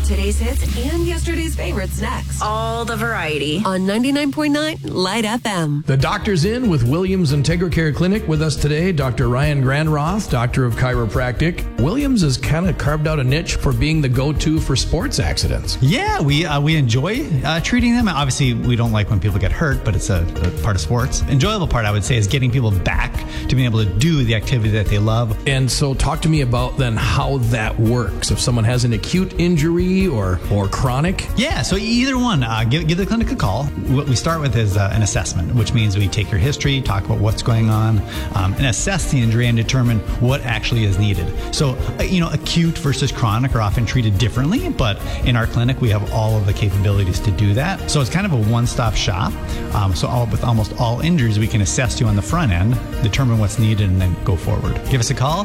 today's hits and yesterday's favorites next. All the variety. On 99.9 Light FM. The doctor's in with Williams IntegraCare Clinic. With us today, Dr. Ryan Grandroth, doctor of chiropractic. Williams has kind of carved out a niche for being the go-to for sports accidents. Yeah, we enjoy treating them. Obviously, we don't like when people get hurt, but it's a part of sports. Enjoyable part, I would say, is getting people back to being able to do the activity that they love. And so talk to me about then how that works. If someone has an acute injury or chronic. Yeah, so either one, give the clinic a call. What we start with is an assessment, which means we take your history, talk about what's going on, and assess the injury and determine what actually is needed. So, acute versus chronic are often treated differently, but in our clinic, we have all of the capabilities to do that. So it's kind of a one-stop shop. With almost all injuries, we can assess you on the front end, determine what's needed, and then go forward. Give us a call,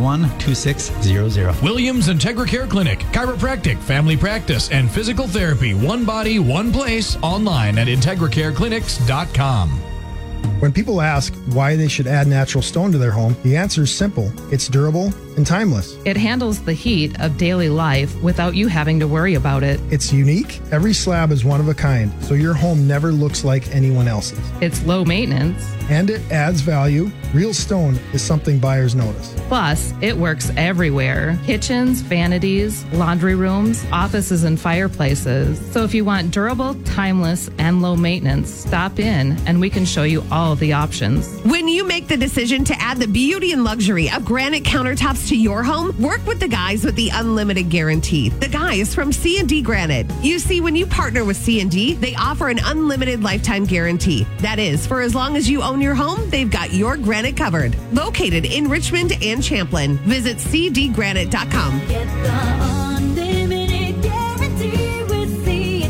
251-2600. Williams IntegraCare Clinic, chiropractic, family practice, and physical therapy. One body, one place. Online at IntegraCareClinics.com. When people ask why they should add natural stone to their home, the answer is simple. It's durable and timeless. It handles the heat of daily life without you having to worry about it. It's unique. Every slab is one of a kind, so your home never looks like anyone else's. It's low maintenance. And it adds value. Real stone is something buyers notice. Plus, it works everywhere. Kitchens, vanities, laundry rooms, offices, and fireplaces. So if you want durable, timeless, and low maintenance, stop in and we can show you all the options. When you make the decision to add the beauty and luxury of granite countertops to your home, work with the guys with the unlimited guarantee. The guys from C&D Granite. You see, when you partner with C&D, they offer an unlimited lifetime guarantee. That is, for as long as you own your home, they've got your granite covered. Located in Richmond and Champlin. Visit cdgranite.com. Get the unlimited guarantee with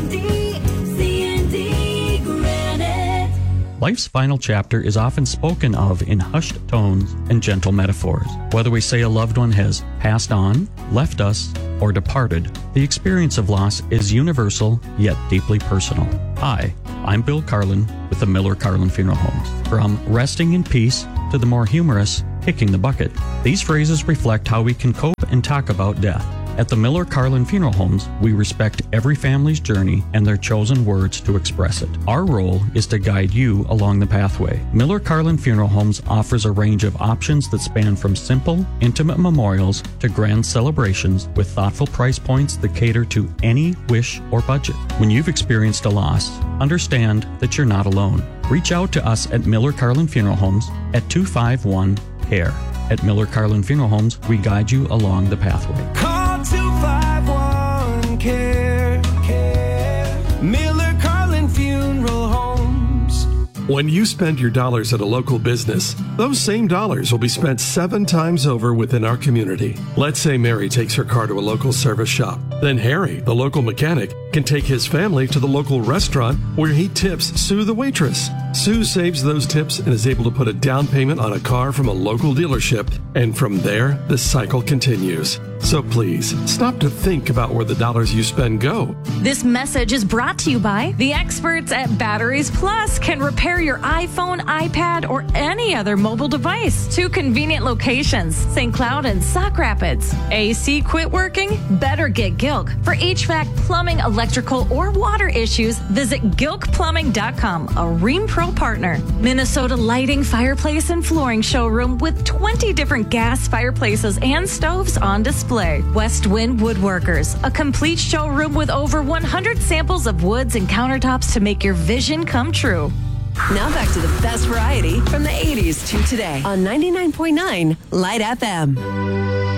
C&D Granite. Life's final chapter is often spoken of in hushed tones and gentle metaphors. Whether we say a loved one has passed on, left us, or departed, the experience of loss is universal yet deeply personal. Hi, I'm Bill Carlin with the Miller Carlin Funeral Homes. From resting in peace to the more humorous kicking the bucket, these phrases reflect how we can cope and talk about death. At the Miller Carlin Funeral Homes, we respect every family's journey and their chosen words to express it. Our role is to guide you along the pathway. Miller Carlin Funeral Homes offers a range of options that span from simple, intimate memorials to grand celebrations with thoughtful price points that cater to any wish or budget. When you've experienced a loss, understand that you're not alone. Reach out to us at Miller Carlin Funeral Homes at 251-CARE. At Miller Carlin Funeral Homes, we guide you along the pathway. 251-CARE. Miller Carlin Funeral Homes. When you spend your dollars at a local business, those same dollars will be spent 7 times over within our community. Let's say Mary takes her car to a local service shop. Then Harry, the local mechanic, can take his family to the local restaurant where he tips Sue the waitress. Sue saves those tips and is able to put a down payment on a car from a local dealership, and from there, the cycle continues. So please, stop to think about where the dollars you spend go. This message is brought to you by the experts at Batteries Plus. Can repair your iPhone, iPad, or any other mobile device. 2 convenient locations, St. Cloud and Sauk Rapids. AC quit working? Better get Gilk. For HVAC, plumbing, electrical, or water issues, visit gilkplumbing.com, a Ream Pro partner. Minnesota Lighting, Fireplace, and Flooring Showroom with 20 different gas fireplaces and stoves on display. West Wind Woodworkers, a complete showroom with over 100 samples of woods and countertops to make your vision come true. Now back to the best variety from the 80s to today on 99.9 Light FM.